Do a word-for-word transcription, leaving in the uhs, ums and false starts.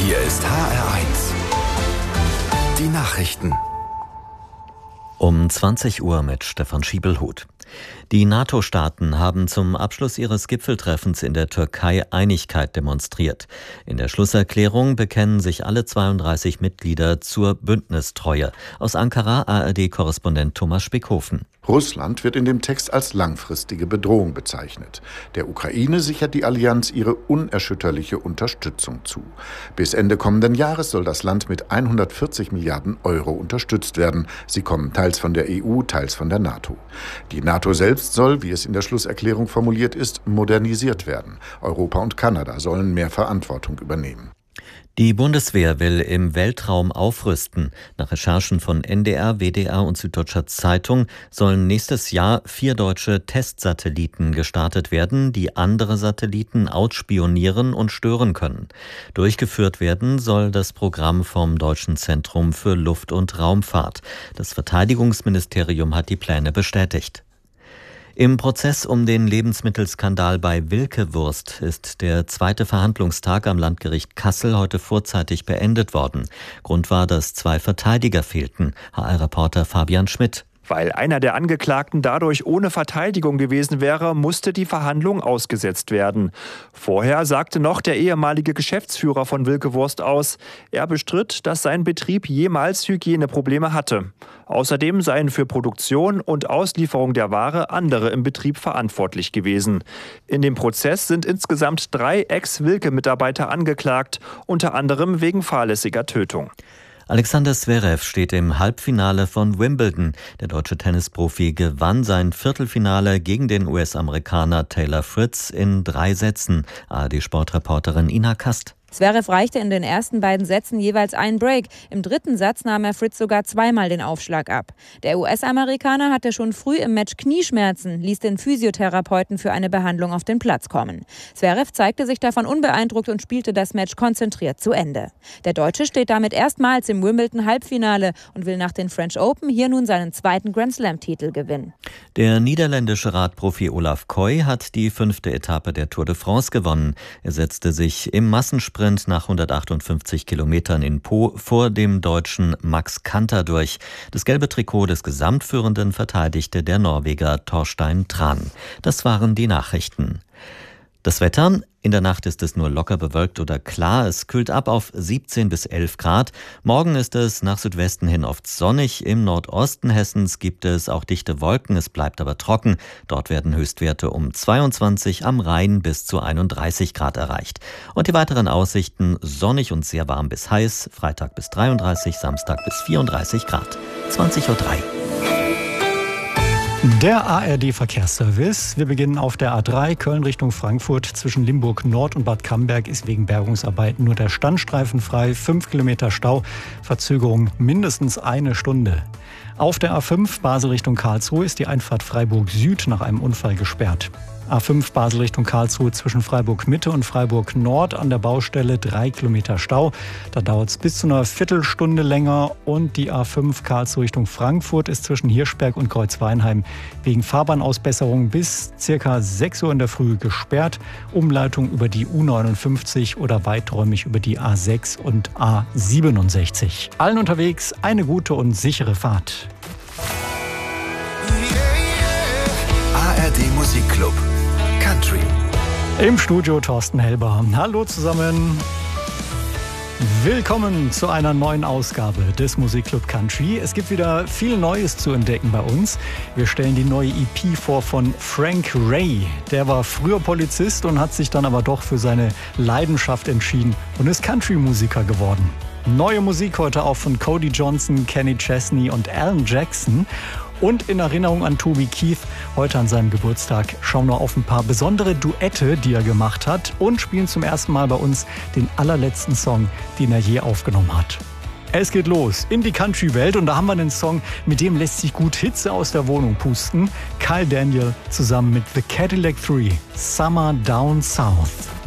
Hier ist H R eins. Die Nachrichten. Um zwanzig Uhr mit Stefan Schiebelhut. Die NATO-Staaten haben zum Abschluss ihres Gipfeltreffens in der Türkei Einigkeit demonstriert. In der Schlusserklärung bekennen sich alle zweiunddreißig Mitglieder zur Bündnistreue. Aus Ankara A R D-Korrespondent Thomas Spickhofen. Russland wird in dem Text als langfristige Bedrohung bezeichnet. Der Ukraine sichert die Allianz ihre unerschütterliche Unterstützung zu. Bis Ende kommenden Jahres soll das Land mit hundertvierzig Milliarden Euro unterstützt werden. Sie kommen teils von der E U, teils von der NATO. Die NATO selbst soll, wie es in der Schlusserklärung formuliert ist, modernisiert werden. Europa und Kanada sollen mehr Verantwortung übernehmen. Die Bundeswehr will im Weltraum aufrüsten. Nach Recherchen von N D R, W D R und Süddeutscher Zeitung sollen nächstes Jahr vier deutsche Testsatelliten gestartet werden, die andere Satelliten ausspionieren und stören können. Durchgeführt werden soll das Programm vom Deutschen Zentrum für Luft- und Raumfahrt. Das Verteidigungsministerium hat die Pläne bestätigt. Im Prozess um den Lebensmittelskandal bei Wilke Wurst ist der zweite Verhandlungstag am Landgericht Kassel heute vorzeitig beendet worden. Grund war, dass zwei Verteidiger fehlten. H R-Reporter Fabian Schmidt. Weil einer der Angeklagten dadurch ohne Verteidigung gewesen wäre, musste die Verhandlung ausgesetzt werden. Vorher sagte noch der ehemalige Geschäftsführer von Wilke Wurst aus, er bestritt, dass sein Betrieb jemals Hygieneprobleme hatte. Außerdem seien für Produktion und Auslieferung der Ware andere im Betrieb verantwortlich gewesen. In dem Prozess sind insgesamt drei Ex-Wilke-Mitarbeiter angeklagt, unter anderem wegen fahrlässiger Tötung. Alexander Zverev steht im Halbfinale von Wimbledon. Der deutsche Tennisprofi gewann sein Viertelfinale gegen den U S-Amerikaner Taylor Fritz in drei Sätzen. A R D-Sportreporterin Ina Kast. Zverev reichte in den ersten beiden Sätzen jeweils einen Break. Im dritten Satz nahm er Fritz sogar zweimal den Aufschlag ab. Der U S-Amerikaner hatte schon früh im Match Knieschmerzen, ließ den Physiotherapeuten für eine Behandlung auf den Platz kommen. Zverev zeigte sich davon unbeeindruckt und spielte das Match konzentriert zu Ende. Der Deutsche steht damit erstmals im Wimbledon-Halbfinale und will nach den French Open hier nun seinen zweiten Grand-Slam-Titel gewinnen. Der niederländische Radprofi Olaf Koy hat die fünfte Etappe der Tour de France gewonnen. Er setzte sich im Massensprint nach hundertachtundfünfzig Kilometern in Po vor dem Deutschen Max Kanter durch. Das gelbe Trikot des Gesamtführenden verteidigte der Norweger Torstein Tran. Das waren die Nachrichten. Das Wetter: In der Nacht ist es nur locker bewölkt oder klar. Es kühlt ab auf siebzehn bis elf Grad. Morgen ist es nach Südwesten hin oft sonnig. Im Nordosten Hessens gibt es auch dichte Wolken. Es bleibt aber trocken. Dort werden Höchstwerte um zweiundzwanzig, am Rhein bis zu einunddreißig Grad erreicht. Und die weiteren Aussichten: sonnig und sehr warm bis heiß. Freitag bis dreiunddreißig, Samstag bis vierunddreißig Grad. zwanzig Uhr drei. Der A R D-Verkehrsservice. Wir beginnen auf der A drei Köln Richtung Frankfurt. Zwischen Limburg Nord und Bad Camberg ist wegen Bergungsarbeiten nur der Standstreifen frei. Fünf Kilometer Stau, Verzögerung mindestens eine Stunde. Auf der A fünf Basel Richtung Karlsruhe ist die Einfahrt Freiburg Süd nach einem Unfall gesperrt. A fünf Basel Richtung Karlsruhe zwischen Freiburg Mitte und Freiburg Nord an der Baustelle drei Kilometer Stau. Da dauert es bis zu einer Viertelstunde länger. Und die A fünf Karlsruhe Richtung Frankfurt ist zwischen Hirschberg und Kreuzweinheim wegen Fahrbahnausbesserung bis circa sechs Uhr in der Früh gesperrt. Umleitung über die U neunundfünfzig oder weiträumig über die A sechs und A siebenundsechzig. Allen unterwegs eine gute und sichere Fahrt. A R D Musikclub Country. Im Studio Thorsten Helber. Hallo zusammen. Willkommen zu einer neuen Ausgabe des Musikclub Country. Es gibt wieder viel Neues zu entdecken bei uns. Wir stellen die neue E P vor von Frank Ray. Der war früher Polizist und hat sich dann aber doch für seine Leidenschaft entschieden und ist Country-Musiker geworden. Neue Musik heute auch von Cody Johnson, Kenny Chesney und Alan Jackson. Und in Erinnerung an Toby Keith, heute an seinem Geburtstag, schauen wir auf ein paar besondere Duette, die er gemacht hat, und spielen zum ersten Mal bei uns den allerletzten Song, den er je aufgenommen hat. Es geht los in die Country-Welt und da haben wir einen Song, mit dem lässt sich gut Hitze aus der Wohnung pusten. Kyle Daniel zusammen mit The Cadillac drei, Summer Down South.